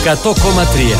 100,3.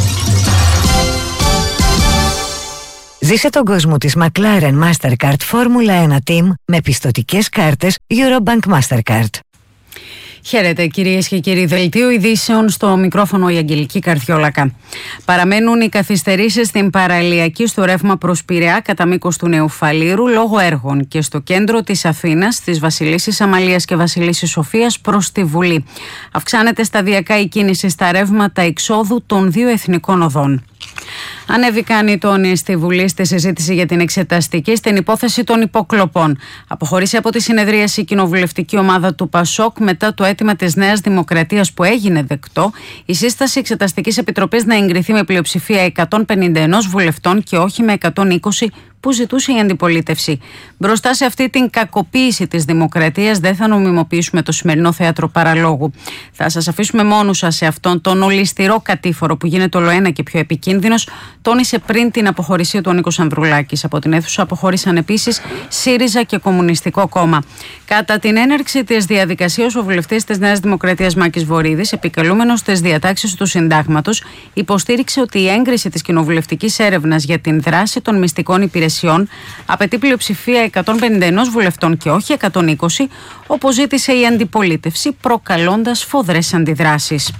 Ζήσε τον κόσμο της McLaren Mastercard Formula 1 Team με πιστωτικές κάρτες Eurobank Mastercard. Χαίρετε κυρίες και κύριοι, δελτίο ειδήσεων, στο μικρόφωνο η Αγγελική Καρδιόλακα. Παραμένουν οι καθυστερήσεις στην παραλιακή στο ρεύμα προς Πειραιά κατά μήκος του Νεοφαλήρου λόγω έργων και στο κέντρο της Αθήνας, στις Βασιλίσσης Αμαλίας και Βασιλίσσης Σοφίας προς τη Βουλή. Αυξάνεται σταδιακά η κίνηση στα ρεύματα εξόδου των δύο εθνικών οδών. Ανέβηκαν οι τόνοι στη Βουλή στη συζήτηση για την εξεταστική στην υπόθεση των υποκλοπών. Αποχωρήσει από τη συνεδρίαση η κοινοβουλευτική ομάδα του ΠΑΣΟΚ μετά το αίτημα της Νέας Δημοκρατίας που έγινε δεκτό, η σύσταση εξεταστικής επιτροπής να εγκριθεί με πλειοψηφία 151 βουλευτών και όχι με 120 που ζητούσε η αντιπολίτευση. Μπροστά σε αυτή την κακοποίηση της δημοκρατίας δεν θα νομιμοποιήσουμε το σημερινό θέατρο παραλόγου. Θα σας αφήσουμε μόνους σας σε αυτόν τον ολισθηρό κατήφορο που γίνεται ολοένα και πιο επικίνδυνος, τόνισε πριν την αποχώρησή του ο Νίκος Ανδρουλάκης. Από την αίθουσα αποχώρησαν επίσης ΣΥΡΙΖΑ και Κομμουνιστικό Κόμμα. Κατά την έναρξη της διαδικασίας, ο βουλευτής της Νέας Δημοκρατίας Μάκης Βορίδης, επικαλούμενος στις διατάξεις του Συντάγματος, υποστήριξε ότι η έγκριση της κοινοβουλευτικής έρευνας για την δράση των μυστικών υπηρεσιών απαιτεί πλειοψηφία 151 βουλευτών και όχι 120, όπως ζήτησε η αντιπολίτευση, προκαλώντας φοδρές αντιδράσεις.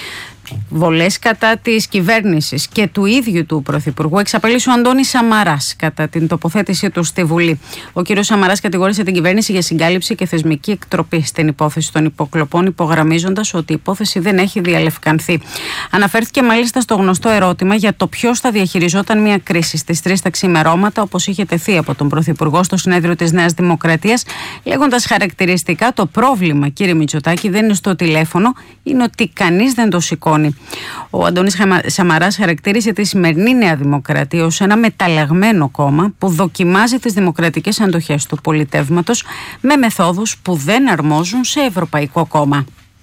Βολές κατά της κυβέρνησης και του ίδιου του Πρωθυπουργού εξαπέλυσε ο Αντώνης Σαμαράς κατά την τοποθέτησή του στη Βουλή. Ο κ. Σαμαράς κατηγόρησε την κυβέρνηση για συγκάλυψη και θεσμική εκτροπή στην υπόθεση των υποκλοπών, υπογραμμίζοντας ότι η υπόθεση δεν έχει διαλευκανθεί. Αναφέρθηκε μάλιστα στο γνωστό ερώτημα για το ποιος θα διαχειριζόταν μια κρίση στις 3 τα ξημερώματα, όπως είχε τεθεί από τον Πρωθυπουργό στο συνέδριο της Νέας Δημοκρατίας, λέγοντας χαρακτηριστικά: το πρόβλημα, κύριε Μητσοτάκη, δεν είναι στο τηλέφωνο, είναι ότι κανείς δεν το σηκώνει. Ο Αντώνης Σαμαράς χαρακτήρισε τη σημερινή Νέα Δημοκρατία ως ένα μεταλλαγμένο κόμμα που δοκιμάζει τις δημοκρατικές αντοχές του πολιτεύματος με μεθόδους που δεν αρμόζουν σε ευρωπαϊκό κόμμα.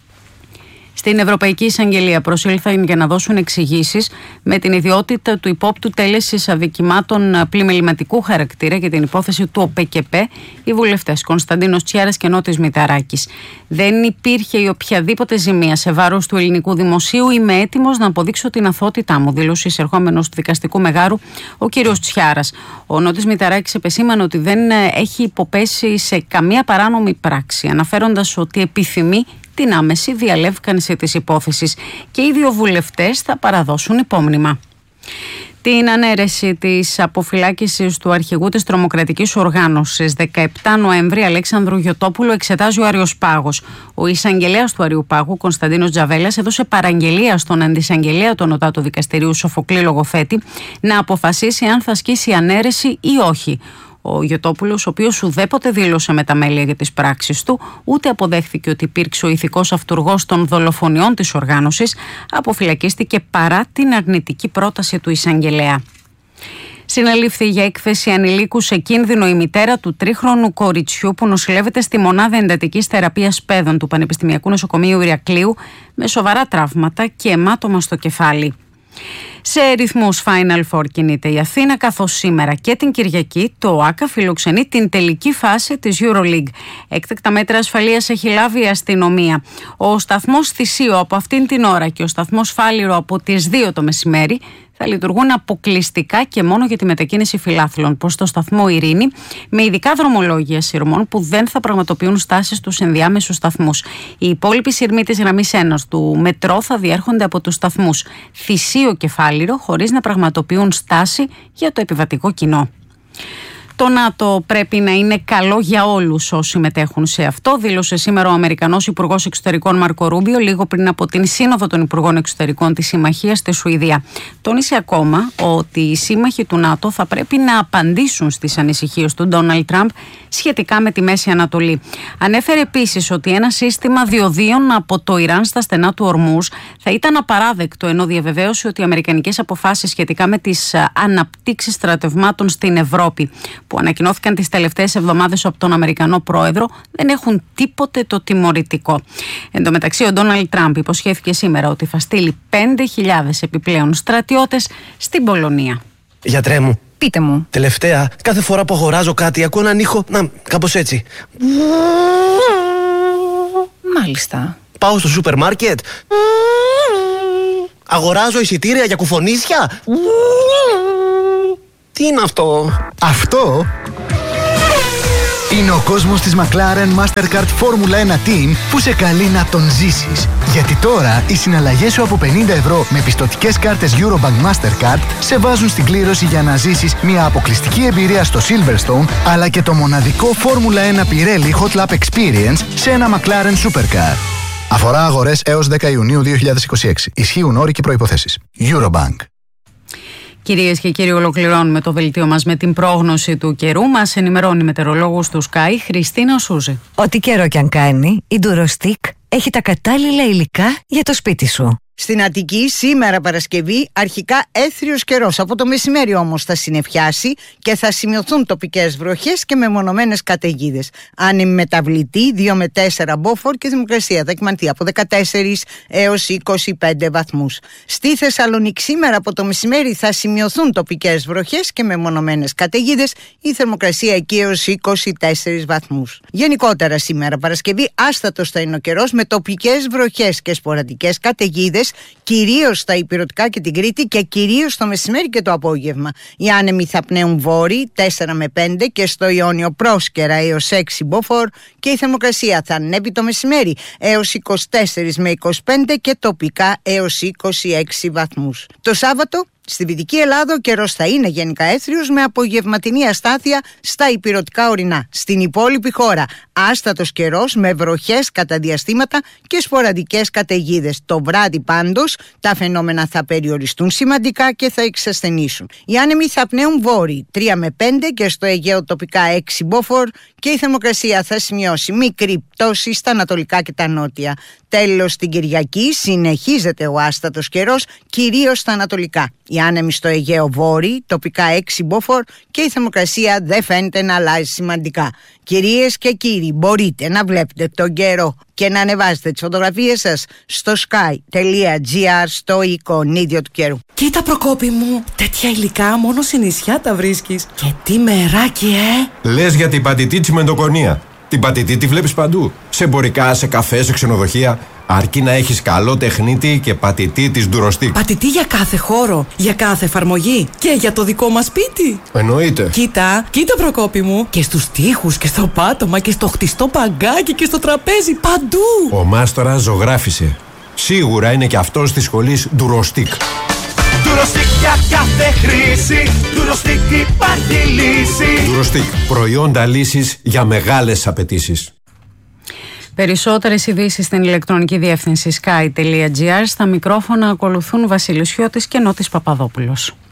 Στην Ευρωπαϊκή Εισαγγελία προσήλθαν για να δώσουν εξηγήσεις με την ιδιότητα του υπόπτου τέλεσης αδικημάτων πλημεληματικού χαρακτήρα για την υπόθεση του ΟΠΕΚΕΠΕ οι βουλευτές Κωνσταντίνος Τσιάρας και Νότης Μηταράκης. Δεν υπήρχε η οποιαδήποτε ζημία σε βάρος του ελληνικού δημοσίου. Είμαι έτοιμος να αποδείξω την αθωότητά μου, δήλωσε εισερχόμενος του δικαστικού μεγάρου ο κύριος Τσιάρας. Ο Νότης Μηταράκης επεσήμανε ότι δεν έχει υποπέσει σε καμία παράνομη πράξη, αναφέροντας ότι επιθυμεί την άμεση διαλεύκανση της υπόθεσης και οι δύο βουλευτές θα παραδώσουν υπόμνημα. Την ανέρεση της αποφυλάκησης του αρχηγού της τρομοκρατικής οργάνωσης 17 Νοέμβρη Αλέξανδρου Γιωτόπουλου εξετάζει ο Αριοσπάγος. Ο εισαγγελέας του Αριοπάγου, Κωνσταντίνος Τζαβέλας, έδωσε παραγγελία στον αντισαγγελέα του Νοτάτου Δικαστηρίου Σοφοκλή Λογοθέτη να αποφασίσει αν θα ασκήσει ανέρεση ή όχι. Ο Γιωτόπουλος, ο οποίος ουδέποτε δήλωσε μεταμέλεια για τις πράξεις του, ούτε αποδέχθηκε ότι υπήρξε ο ηθικός αυτουργός των δολοφονιών της οργάνωσης, αποφυλακίστηκε παρά την αρνητική πρόταση του εισαγγελέα. Συνελήφθη για έκθεση ανηλίκου σε κίνδυνο η μητέρα του 3χρονου κοριτσιού που νοσηλεύεται στη μονάδα εντατικής θεραπείας παιδών του Πανεπιστημιακού Νοσοκομείου Ηρακλείου με σοβαρά τραύματα και αιμάτωμα στο κεφάλι. Σε ρυθμούς Final Four κινείται η Αθήνα, καθώς σήμερα και την Κυριακή το ΟΑΚΑ φιλοξενεί την τελική φάση της EuroLeague. Έκτακτα μέτρα ασφαλείας έχει λάβει η αστυνομία. Ο σταθμός Θησίο από αυτήν την ώρα και ο σταθμός Φάληρο από τις 2 το μεσημέρι θα λειτουργούν αποκλειστικά και μόνο για τη μετακίνηση φιλάθλων προς το σταθμό Ειρήνη, με ειδικά δρομολόγια σειρμών που δεν θα πραγματοποιούν στάσεις στους ενδιάμεσους σταθμούς. Οι υπόλοιποι σειρμοί της γραμμής 1 του μετρό θα διέρχονται από τους σταθμούς Θησίο και Φάληρο, χωρίς να πραγματοποιούν στάση για το επιβατικό κοινό. Το ΝΑΤΟ πρέπει να είναι καλό για όλους όσοι συμμετέχουν σε αυτό, δήλωσε σήμερα ο Αμερικανός Υπουργός Εξωτερικών Μάρκο Ρούμπιο λίγο πριν από την Σύνοδο των Υπουργών Εξωτερικών της Συμμαχίας στη Σουηδία. Τόνισε ακόμα ότι οι σύμμαχοι του ΝΑΤΟ θα πρέπει να απαντήσουν στις ανησυχίες του Ντόναλντ Τραμπ σχετικά με τη Μέση Ανατολή. Ανέφερε επίσης ότι ένα σύστημα διοδίων από το Ιράν στα στενά του Ορμούζ θα ήταν απαράδεκτο, ενώ διαβεβαίωσε ότι οι αμερικανικές αποφάσεις σχετικά με τις αναπτύξεις στρατευμάτων στην Ευρώπη που ανακοινώθηκαν τις τελευταίες εβδομάδες από τον Αμερικανό πρόεδρο δεν έχουν τίποτε το τιμωρητικό. Εν τω μεταξύ, ο Ντόναλντ Τραμπ υποσχέθηκε σήμερα ότι θα στείλει 5.000 επιπλέον στρατιώτες στην Πολωνία. Γιατρέ μου, πείτε μου. Τελευταία, κάθε φορά που αγοράζω κάτι ακούω έναν ήχο, κάπως έτσι. Μάλιστα. Πάω στο σούπερ μάρκετ. Αγοράζω εισιτήρια για κουφονίσια. Τι είναι αυτό? Αυτό είναι ο κόσμος της McLaren Mastercard Formula 1 Team που σε καλεί να τον ζήσεις. Γιατί τώρα οι συναλλαγές σου από 50 ευρώ με πιστωτικές κάρτες Eurobank Mastercard σε βάζουν στην κλήρωση για να ζήσεις μια αποκλειστική εμπειρία στο Silverstone, αλλά και το μοναδικό Formula 1 Pirelli Hot Lap Experience σε ένα McLaren Supercar. Αφορά αγορές έως 10 Ιουνίου 2026. Ισχύουν όροι και προϋποθέσεις. Eurobank. Κυρίες και κύριοι, ολοκληρώνουμε το δελτίο μας με την πρόγνωση του καιρού. Μας ενημερώνει η μετεωρολόγος του Sky, Χριστίνα Σούζη. Ό,τι καιρό κι αν κάνει, η Durostick έχει τα κατάλληλα υλικά για το σπίτι σου. Στην Αττική σήμερα Παρασκευή αρχικά έθριος καιρός. Από το μεσημέρι όμως θα συννεφιάσει και θα σημειωθούν τοπικές βροχές και μεμονωμένες καταιγίδες. Άνεμη μεταβλητή 2 με 4 μποφόρ και θερμοκρασία θα κυμανθεί από 14 έως 25 βαθμούς. Στη Θεσσαλονίκη σήμερα από το μεσημέρι θα σημειωθούν τοπικές βροχές και μεμονωμένες καταιγίδες. Η θερμοκρασία εκεί έως 24 βαθμούς. Γενικότερα σήμερα Παρασκευή άστατος θα είναι ο καιρός με τοπικές βροχές και σποραδικές καταιγίδες, κυρίως στα Ηπειρωτικά και την Κρήτη και κυρίως το μεσημέρι και το απόγευμα. Οι άνεμοι θα πνέουν βόρειοι 4 με 5 και στο Ιόνιο πρόσκαιρα έως 6 μποφόρ και η θερμοκρασία θα ανέβει το μεσημέρι έως 24 με 25 και τοπικά έως 26 βαθμούς. Το Σάββατο στη Δυτική Ελλάδα ο καιρός θα είναι γενικά έθριος με απογευματινή αστάθεια στα ηπειρωτικά ορεινά. Στην υπόλοιπη χώρα άστατος καιρός με βροχές κατά διαστήματα και σποραδικές καταιγίδες. Το βράδυ πάντως τα φαινόμενα θα περιοριστούν σημαντικά και θα εξασθενήσουν. Οι άνεμοι θα πνέουν βόρειοι 3 με 5 και στο Αιγαίο τοπικά 6 μποφόρ και η θερμοκρασία θα σημειώσει μικρή πτώση στα ανατολικά και τα νότια. Τέλος, την Κυριακή συνεχίζεται ο άστατος καιρός κυρίως στα ανατολικά. Οι άνεμοι στο Αιγαίο βόρειοι, τοπικά 6 μποφόρ και η θερμοκρασία δεν φαίνεται να αλλάζει σημαντικά. Κυρίες και κύριοι, μπορείτε να βλέπετε τον καιρό και να ανεβάζετε τις φωτογραφίες σας στο sky.gr στο εικονίδιο του καιρού. Κοίτα Προκόπη μου, τέτοια υλικά μόνο σε νησιά τα βρίσκεις. Και τι μεράκι, Λες για την πατητή τσιμεντοκονία. Την πατητή τη βλέπεις παντού. Σε εμπορικά, σε καφέ, σε ξενοδοχεία. Αρκεί να έχεις καλό τεχνίτη και πατητή της Durostick. Πατητή για κάθε χώρο, για κάθε εφαρμογή και για το δικό μας σπίτι. Εννοείται. Κοίτα Προκόπη μου. Και στους τοίχους και στο πάτωμα και στο χτιστό παγκάκι και στο τραπέζι, παντού. Ο μάστορας ζωγράφισε. Σίγουρα είναι και αυτός της σχολής Durostick. Durostick για κάθε χρήση. Durostick υπάρχει λύση. Durostick. Προϊόντα λύσης για μεγάλες απαιτήσεις. Περισσότερες ειδήσεις στην ηλεκτρονική διεύθυνση sky.gr. Στα μικρόφωνα ακολουθούν Βασίλης Χιώτης και Νότης Παπαδόπουλος.